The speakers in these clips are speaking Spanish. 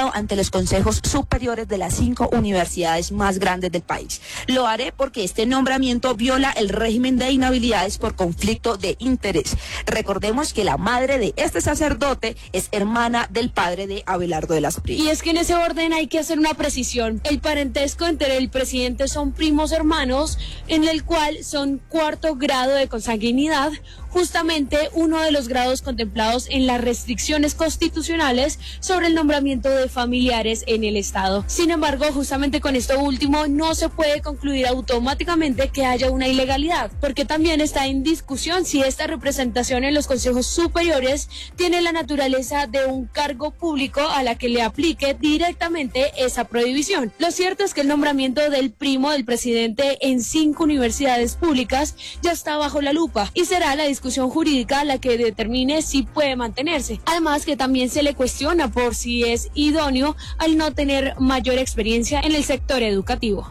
llamado ante los consejos superiores de las 5 universidades más grandes del país. Lo haré porque este nombramiento viola el régimen de inhabilidades por conflicto de interés. Recordemos que la madre de este sacerdote es hermana del padre de Abelardo de las Espriella. Y es que en ese orden hay que hacer una precisión. El parentesco entre el presidente son primos hermanos, en el cual son cuarto grado de consanguinidad, justamente uno de los grados contemplados en las restricciones constitucionales sobre el nombramiento de familiares en el Estado. Sin embargo, justamente con esto último no se puede concluir automáticamente que haya una ilegalidad, porque también está en discusión si esta representación en los consejos superiores tiene la naturaleza de un cargo público a la que le aplique directamente esa prohibición. Lo cierto es que el nombramiento del primo del presidente en 5 universidades públicas ya está bajo la lupa y será la discusión jurídica la que determine si puede mantenerse. Además que también se le cuestiona por si es idóneo al no tener mayor experiencia en el sector educativo.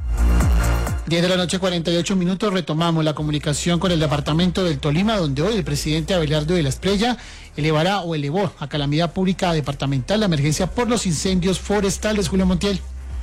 10 de la noche, 48 minutos, retomamos la comunicación con el departamento del Tolima, donde hoy el presidente Abelardo de la Espriella elevó a calamidad pública departamental la emergencia por los incendios forestales. Julio Montiel.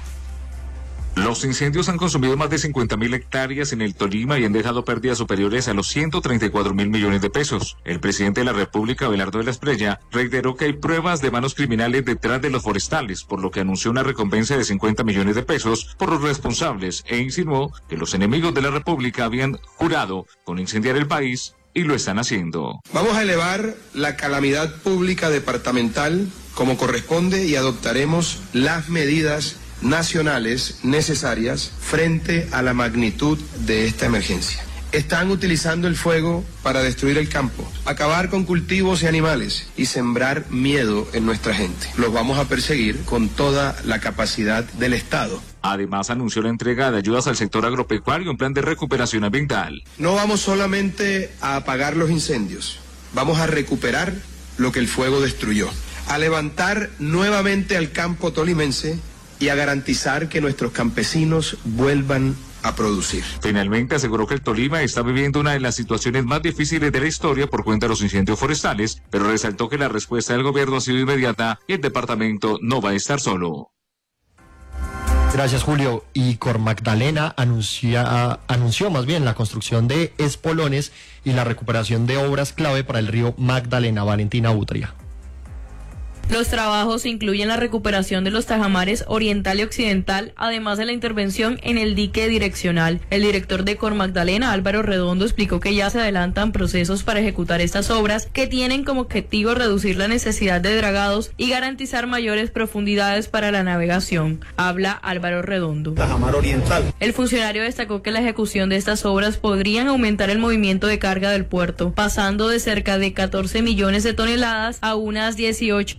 Los incendios han consumido más de 50.000 hectáreas en el Tolima y han dejado pérdidas superiores a los 134.000 millones de pesos. El presidente de la República, Abelardo de la Espriella, reiteró que hay pruebas de manos criminales detrás de los forestales, por lo que anunció una recompensa de 50 millones de pesos por los responsables e insinuó que los enemigos de la República habían jurado con incendiar el país y lo están haciendo. Vamos a elevar la calamidad pública departamental como corresponde y adoptaremos las medidas nacionales necesarias frente a la magnitud de esta emergencia. Están utilizando el fuego para destruir el campo, acabar con cultivos y animales y sembrar miedo en nuestra gente. Los vamos a perseguir con toda la capacidad del Estado. Además, anunció la entrega de ayudas al sector agropecuario en plan de recuperación ambiental. No vamos solamente a apagar los incendios, vamos a recuperar lo que el fuego destruyó, a levantar nuevamente al campo tolimense y a garantizar que nuestros campesinos vuelvan a producir. Finalmente aseguró que el Tolima está viviendo una de las situaciones más difíciles de la historia por cuenta de los incendios forestales, pero resaltó que la respuesta del gobierno ha sido inmediata y el departamento no va a estar solo. Gracias, Julio. Y Cormagdalena anunció más bien la construcción de espolones y la recuperación de obras clave para el río Magdalena. Valentina Utria. Los trabajos incluyen la recuperación de los tajamares oriental y occidental, además de la intervención en el dique direccional. El director de Cormagdalena, Álvaro Redondo, explicó que ya se adelantan procesos para ejecutar estas obras que tienen como objetivo reducir la necesidad de dragados y garantizar mayores profundidades para la navegación. Habla Álvaro Redondo. Tajamar oriental. El funcionario destacó que la ejecución de estas obras podrían aumentar el movimiento de carga del puerto, pasando de cerca de 14 millones de toneladas a unas 18.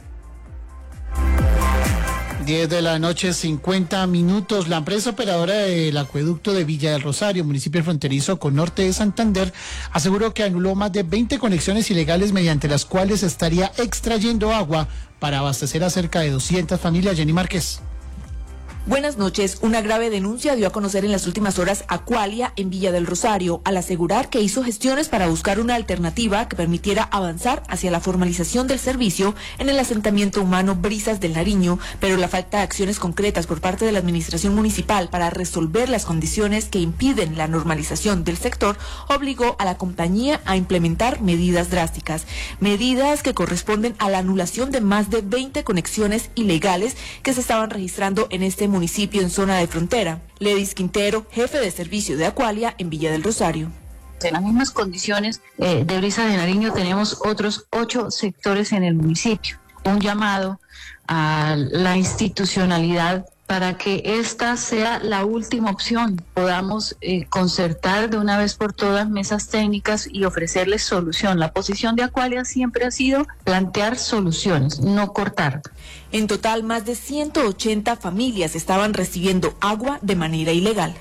10 de la noche, 50 minutos. La empresa operadora del acueducto de Villa del Rosario, municipio fronterizo con norte de Santander, aseguró que anuló más de 20 conexiones ilegales mediante las cuales estaría extrayendo agua para abastecer a cerca de 200 familias. Jenny Márquez. Buenas noches. Una grave denuncia dio a conocer en las últimas horas Aqualia en Villa del Rosario, al asegurar que hizo gestiones para buscar una alternativa que permitiera avanzar hacia la formalización del servicio en el asentamiento humano Brisas del Nariño, pero la falta de acciones concretas por parte de la administración municipal para resolver las condiciones que impiden la normalización del sector obligó a la compañía a implementar medidas drásticas, medidas que corresponden a la anulación de más de 20 conexiones ilegales que se estaban registrando en este municipio en zona de frontera. Ledis Quintero, jefe de servicio de Aqualia en Villa del Rosario. En las mismas condiciones de Brisas de Nariño tenemos otros 8 sectores en el municipio. Un llamado a la institucionalidad para que esta sea la última opción, podamos concertar de una vez por todas mesas técnicas y ofrecerles solución. La posición de Aqualia siempre ha sido plantear soluciones, no cortar. En total, más de 180 familias estaban recibiendo agua de manera ilegal.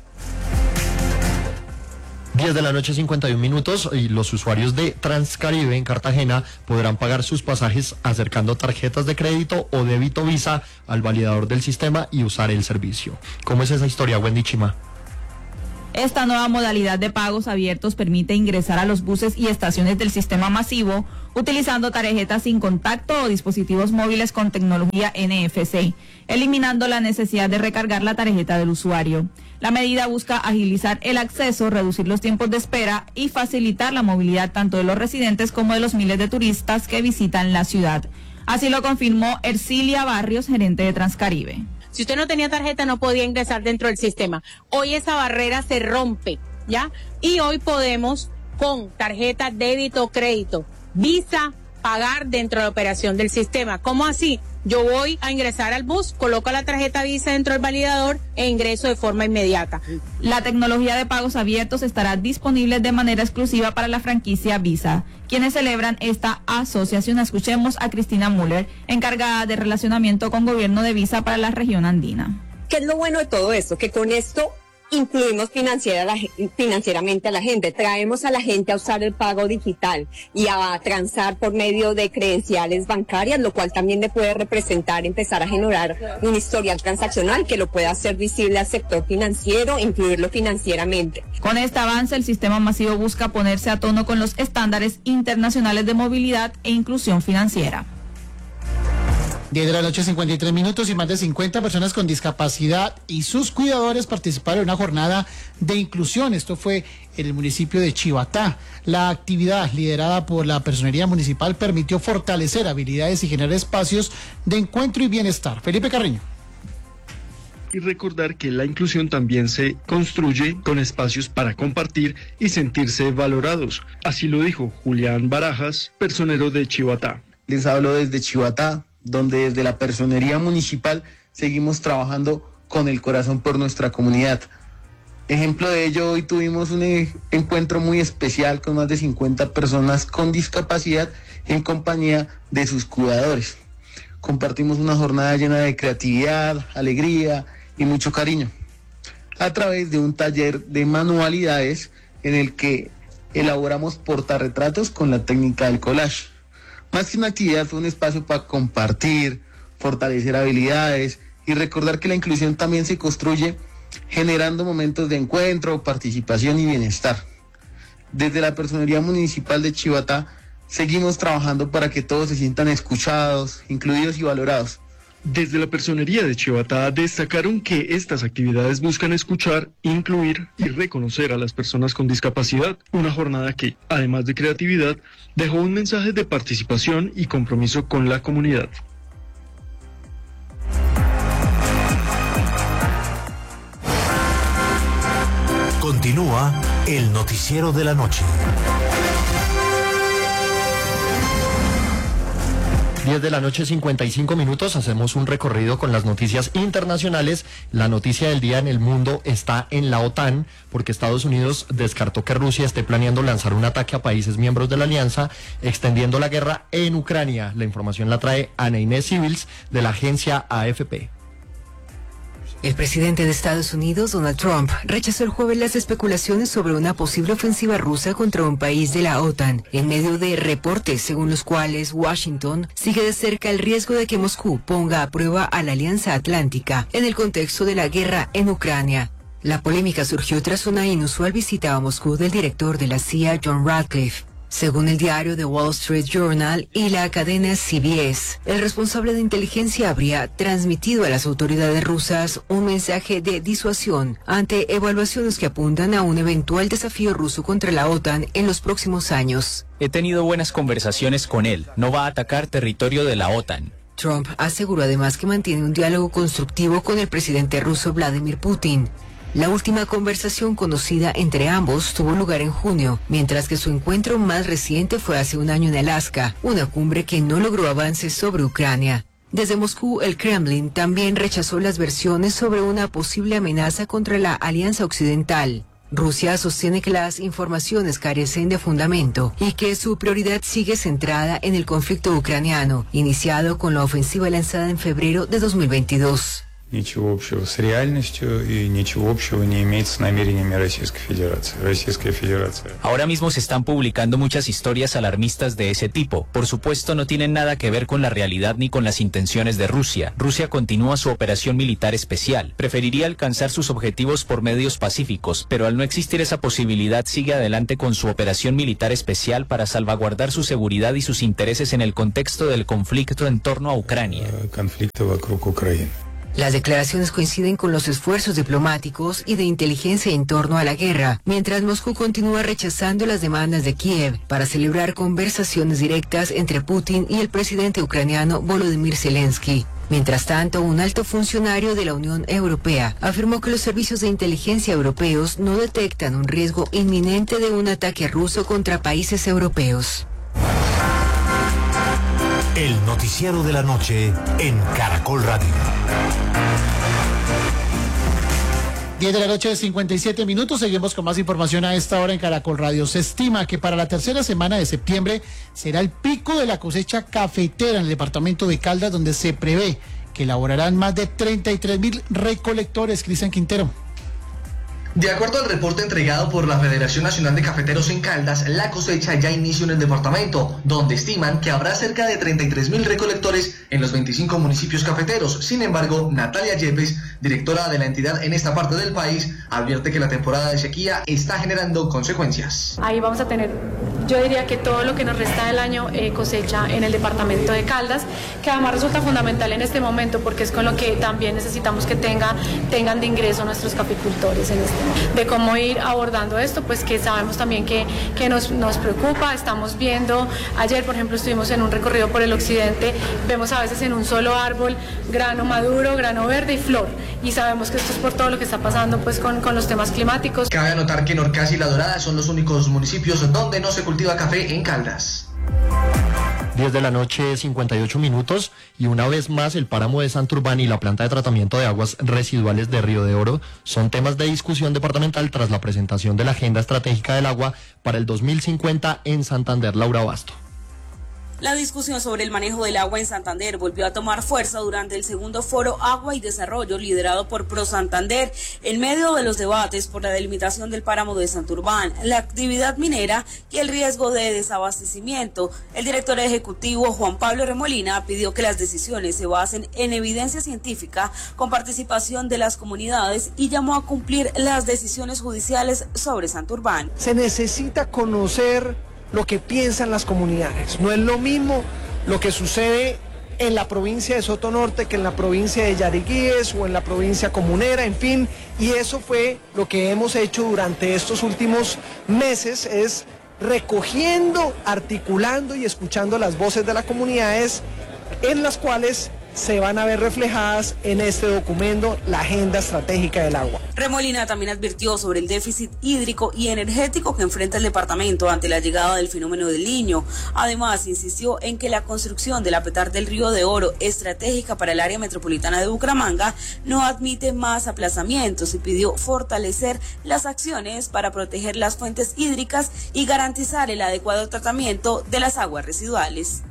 10 de la noche, 51 minutos, y los usuarios de Transcaribe en Cartagena podrán pagar sus pasajes acercando tarjetas de crédito o débito Visa al validador del sistema y usar el servicio. ¿Cómo es esa historia, Wendy Chima? Esta nueva modalidad de pagos abiertos permite ingresar a los buses y estaciones del sistema masivo utilizando tarjetas sin contacto o dispositivos móviles con tecnología NFC, eliminando la necesidad de recargar la tarjeta del usuario. La medida busca agilizar el acceso, reducir los tiempos de espera y facilitar la movilidad tanto de los residentes como de los miles de turistas que visitan la ciudad. Así lo confirmó Ercilia Barrios, gerente de Transcaribe. Si usted no tenía tarjeta, no podía ingresar dentro del sistema. Hoy esa barrera se rompe, ¿ya? Y hoy podemos, con tarjeta débito o crédito, Visa, pagar dentro de la operación del sistema. ¿Cómo así? Yo voy a ingresar al bus, coloco la tarjeta Visa dentro del validador e ingreso de forma inmediata. La tecnología de pagos abiertos estará disponible de manera exclusiva para la franquicia Visa. Quienes celebran esta asociación, escuchemos a Cristina Müller, encargada de relacionamiento con gobierno de Visa para la región andina. ¿Qué es lo bueno de todo esto? Que con esto incluimos financieramente a la gente, traemos a la gente a usar el pago digital y a transar por medio de credenciales bancarias, lo cual también le puede representar empezar a generar un historial transaccional que lo pueda hacer visible al sector financiero, incluirlo financieramente. Con este avance, el sistema masivo busca ponerse a tono con los estándares internacionales de movilidad e inclusión financiera. 10 de la noche, 53 minutos, y más de 50 personas con discapacidad y sus cuidadores participaron en una jornada de inclusión. Esto fue en el municipio de Chivatá. La actividad, liderada por la Personería Municipal, permitió fortalecer habilidades y generar espacios de encuentro y bienestar. Felipe Carreño. Y recordar que la inclusión también se construye con espacios para compartir y sentirse valorados. Así lo dijo Julián Barajas, personero de Chivatá. Les hablo desde Chivatá, donde desde la Personería Municipal seguimos trabajando con el corazón por nuestra comunidad. Ejemplo de ello, hoy tuvimos un encuentro muy especial con más de 50 personas con discapacidad en compañía de sus cuidadores. Compartimos una jornada llena de creatividad, alegría y mucho cariño, a través de un taller de manualidades en el que elaboramos portarretratos con la técnica del collage. Más que una actividad, fue un espacio para compartir, fortalecer habilidades y recordar que la inclusión también se construye generando momentos de encuentro, participación y bienestar. Desde la Personería Municipal de Chivatá seguimos trabajando para que todos se sientan escuchados, incluidos y valorados. Desde la Personería de Chivatá destacaron que estas actividades buscan escuchar, incluir y reconocer a las personas con discapacidad. Una jornada que, además de creatividad, dejó un mensaje de participación y compromiso con la comunidad. Continúa el noticiero de la noche. 10 de la noche, 55 minutos, hacemos un recorrido con las noticias internacionales. La noticia del día en el mundo está en la OTAN, porque Estados Unidos descartó que Rusia esté planeando lanzar un ataque a países miembros de la alianza, extendiendo la guerra en Ucrania. La información la trae Ana Inés Civils, de la agencia AFP. El presidente de Estados Unidos, Donald Trump, rechazó el jueves las especulaciones sobre una posible ofensiva rusa contra un país de la OTAN, en medio de reportes según los cuales Washington sigue de cerca el riesgo de que Moscú ponga a prueba a la Alianza Atlántica en el contexto de la guerra en Ucrania. La polémica surgió tras una inusual visita a Moscú del director de la CIA, John Ratcliffe. Según el diario The Wall Street Journal y la cadena CBS, el responsable de inteligencia habría transmitido a las autoridades rusas un mensaje de disuasión ante evaluaciones que apuntan a un eventual desafío ruso contra la OTAN en los próximos años. He tenido buenas conversaciones con él. No va a atacar territorio de la OTAN. Trump aseguró además que mantiene un diálogo constructivo con el presidente ruso Vladimir Putin. La última conversación conocida entre ambos tuvo lugar en junio, mientras que su encuentro más reciente fue hace un año en Alaska, una cumbre que no logró avances sobre Ucrania. Desde Moscú, el Kremlin también rechazó las versiones sobre una posible amenaza contra la Alianza Occidental. Rusia sostiene que las informaciones carecen de fundamento y que su prioridad sigue centrada en el conflicto ucraniano, iniciado con la ofensiva lanzada en febrero de 2022. ничего общего с реальностью и ничего общего не имеет с намерениями Российской Федерации. Российская Федерация. Ahora mismo se están publicando muchas historias alarmistas de ese tipo. Por supuesto, no tienen nada que ver con la realidad ni con las intenciones de Rusia. Rusia continúa su operación militar especial. Preferiría alcanzar sus objetivos por medios pacíficos, pero al no existir esa posibilidad sigue adelante con su operación militar especial para salvaguardar su seguridad y sus intereses en el contexto del conflicto en torno a Ucrania. Conflicto вокруг Украины. Las declaraciones coinciden con los esfuerzos diplomáticos y de inteligencia en torno a la guerra, mientras Moscú continúa rechazando las demandas de Kiev para celebrar conversaciones directas entre Putin y el presidente ucraniano Volodymyr Zelensky. Mientras tanto, un alto funcionario de la Unión Europea afirmó que los servicios de inteligencia europeos no detectan un riesgo inminente de un ataque ruso contra países europeos. El noticiero de la noche en Caracol Radio. 10 de la noche, 57 minutos. Seguimos con más información a esta hora en Caracol Radio. Se estima que para la tercera semana de septiembre será el pico de la cosecha cafetera en el departamento de Caldas, donde se prevé que elaborarán más de 33.000 recolectores. Cristian Quintero. De acuerdo al reporte entregado por la Federación Nacional de Cafeteros en Caldas, la cosecha ya inició en el departamento, donde estiman que habrá cerca de 33.000 recolectores en los 25 municipios cafeteros. Sin embargo, Natalia Yepes, directora de la entidad en esta parte del país, advierte que la temporada de sequía está generando consecuencias. Ahí vamos a tener, yo diría que todo lo que nos resta del año cosecha en el departamento de Caldas, que además resulta fundamental en este momento porque es con lo que también necesitamos que tengan de ingreso nuestros caficultores en este. De cómo ir abordando esto, pues que sabemos también que nos preocupa. Estamos viendo, ayer por ejemplo estuvimos en un recorrido por el occidente, vemos a veces en un solo árbol grano maduro, grano verde y flor, y sabemos que esto es por todo lo que está pasando pues con los temas climáticos. Cabe anotar que Norcas y La Dorada son los únicos municipios donde no se cultiva café en Caldas. 10 de la noche, 58 minutos, y una vez más el páramo de Santurbán y la planta de tratamiento de aguas residuales de Río de Oro son temas de discusión departamental tras la presentación de la Agenda Estratégica del Agua para el 2050 en Santander. Laura Basto. La discusión sobre el manejo del agua en Santander volvió a tomar fuerza durante el segundo foro Agua y Desarrollo liderado por Pro Santander, en medio de los debates por la delimitación del páramo de Santurbán, la actividad minera y el riesgo de desabastecimiento. El director ejecutivo Juan Pablo Remolina pidió que las decisiones se basen en evidencia científica con participación de las comunidades y llamó a cumplir las decisiones judiciales sobre Santurbán. Se necesita conocer lo que piensan las comunidades. No es lo mismo lo que sucede en la provincia de Sotonorte que en la provincia de Yariguíes o en la provincia comunera, en fin, y eso fue lo que hemos hecho durante estos últimos meses, es recogiendo, articulando y escuchando las voces de las comunidades, en las cuales se van a ver reflejadas en este documento la Agenda Estratégica del Agua. Remolina también advirtió sobre el déficit hídrico y energético que enfrenta el departamento ante la llegada del fenómeno del Niño. Además, insistió en que la construcción de la Petar del Río de Oro, estratégica para el área metropolitana de Bucaramanga, no admite más aplazamientos y pidió fortalecer las acciones para proteger las fuentes hídricas y garantizar el adecuado tratamiento de las aguas residuales.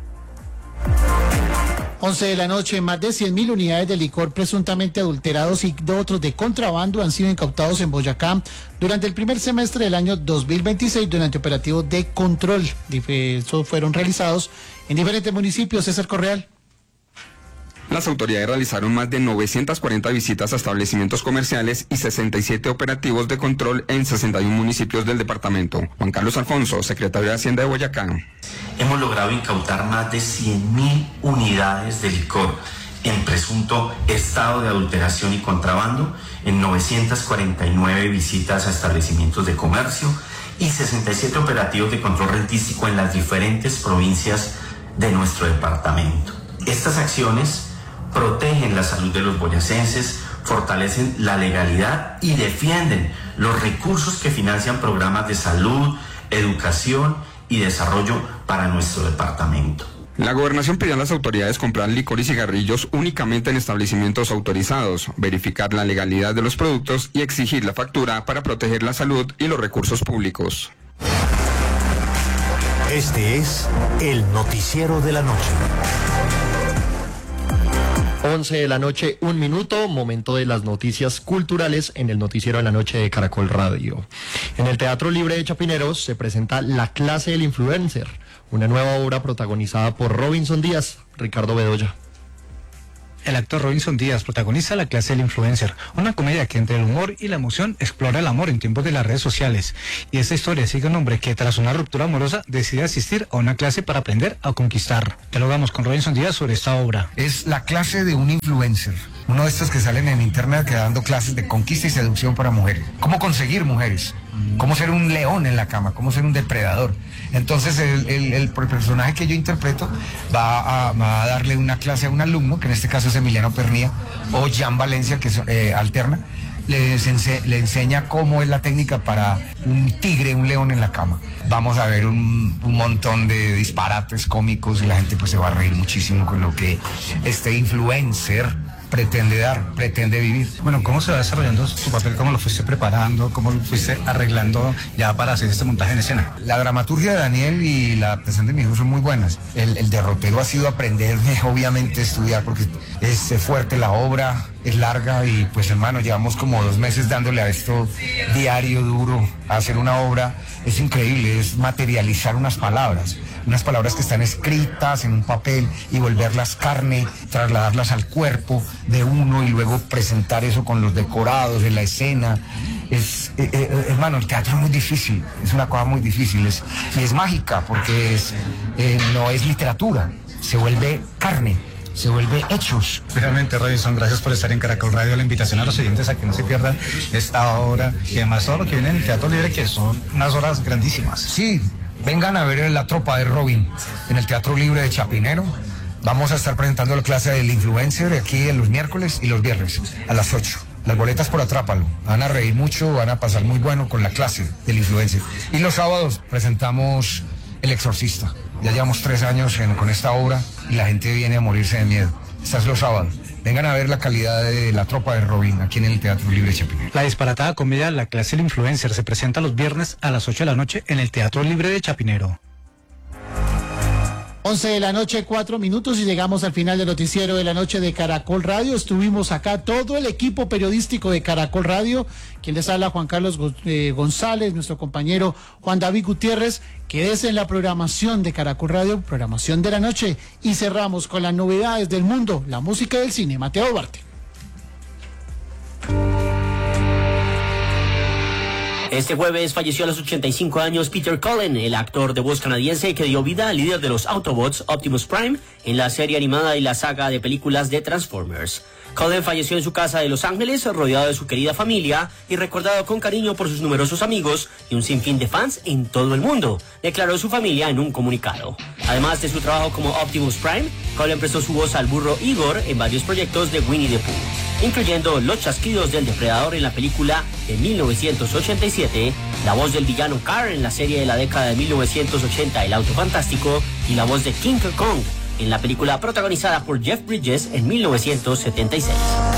11 de la noche, más de 100.000 unidades de licor presuntamente adulterados y otros de contrabando han sido incautados en Boyacá durante el primer semestre del año 2026 durante operativos de control. Estos fueron realizados en diferentes municipios. César Correal. Las autoridades realizaron más de 940 visitas a establecimientos comerciales y 67 operativos de control en 61 municipios del departamento. Juan Carlos Alfonso, secretario de Hacienda de Boyacá. Hemos logrado incautar más de 100.000 unidades de licor en presunto estado de adulteración y contrabando en 949 visitas a establecimientos de comercio y 67 operativos de control rentístico en las diferentes provincias de nuestro departamento. Estas acciones protegen la salud de los boyacenses, fortalecen la legalidad y defienden los recursos que financian programas de salud, educación y desarrollo para nuestro departamento. La gobernación pidió a las autoridades comprar licor y cigarrillos únicamente en establecimientos autorizados, verificar la legalidad de los productos y exigir la factura para proteger la salud y los recursos públicos. Este es el noticiero de la noche. 11 de la noche, 1 minuto, momento de las noticias culturales en el noticiero de la noche de Caracol Radio. En el Teatro Libre de Chapinero se presenta La clase del influencer, una nueva obra protagonizada por Robinson Díaz, Ricardo Bedoya. El actor Robinson Díaz protagoniza La clase del influencer, una comedia que entre el humor y la emoción explora el amor en tiempos de las redes sociales. Y esta historia sigue un hombre que tras una ruptura amorosa decide asistir a una clase para aprender a conquistar. Dialogamos con Robinson Díaz sobre esta obra. Es la clase de un influencer, uno de estos que salen en internet que dando clases de conquista y seducción para mujeres. Cómo conseguir mujeres, cómo ser un león en la cama, cómo ser un depredador. Entonces el personaje que yo interpreto va a darle una clase a un alumno, que en este caso es Emiliano Pernía, o Jan Valencia, que alterna. Le enseña cómo es la técnica para un tigre, un león en la cama. Vamos a ver un montón de disparates cómicos y la gente pues se va a reír muchísimo con lo que este influencer pretende vivir. Bueno, ¿cómo se va desarrollando su papel? ¿Cómo lo fuiste preparando? ¿Cómo lo fuiste arreglando ya para hacer este montaje en escena? La dramaturgia de Daniel y la presentación de mi hijo son muy buenas. El derrotero ha sido aprenderme, obviamente, estudiar, porque es fuerte la obra, es larga y pues hermano, llevamos como 2 meses dándole a esto diario, duro, a hacer una obra. Es increíble, es materializar unas palabras que están escritas en un papel y volverlas carne, trasladarlas al cuerpo de uno y luego presentar eso con los decorados de la escena. Hermano, el teatro es muy difícil, es una cosa muy difícil y es mágica porque no es literatura, se vuelve carne. Se vuelve hechos. Finalmente, Robinson, gracias por estar en Caracol Radio. La invitación a los oyentes a que no se pierdan esta hora y además todo lo que viene en el Teatro Libre, que son unas horas grandísimas. Sí, vengan a ver La tropa de Robin en el Teatro Libre de Chapinero. Vamos a estar presentando la clase del influencer aquí en los miércoles y los viernes a las 8. Las boletas por Atrápalo. Van a reír mucho, van a pasar muy bueno con la clase del influencer. Y los sábados presentamos El Exorcista. Ya llevamos 3 años con esta obra y la gente viene a morirse de miedo. Estás los sábados. Vengan a ver la calidad de La tropa de Robin aquí en el Teatro Libre de Chapinero. La disparatada comedia La clase del influencer se presenta los viernes a las 8 de la noche en el Teatro Libre de Chapinero. 11 de la noche, 4 minutos y llegamos al final del noticiero de la noche de Caracol Radio. Estuvimos acá todo el equipo periodístico de Caracol Radio. Quien les habla, Juan Carlos González, nuestro compañero Juan David Gutiérrez. Quédese en la programación de Caracol Radio, programación de la noche. Y cerramos con las novedades del mundo, la música del cine. Mateo Duarte. Este jueves falleció a los 85 años Peter Cullen, el actor de voz canadiense que dio vida al líder de los Autobots, Optimus Prime, en la serie animada y la saga de películas de Transformers. Cullen falleció en su casa de Los Ángeles, rodeado de su querida familia y recordado con cariño por sus numerosos amigos y un sinfín de fans en todo el mundo, declaró su familia en un comunicado. Además de su trabajo como Optimus Prime, Cullen prestó su voz al burro Igor en varios proyectos de Winnie the Pooh, incluyendo los chasquidos del depredador en la película de 1987, la voz del villano Carr en la serie de la década de 1980 El Auto Fantástico y la voz de King Kong en la película protagonizada por Jeff Bridges en 1976.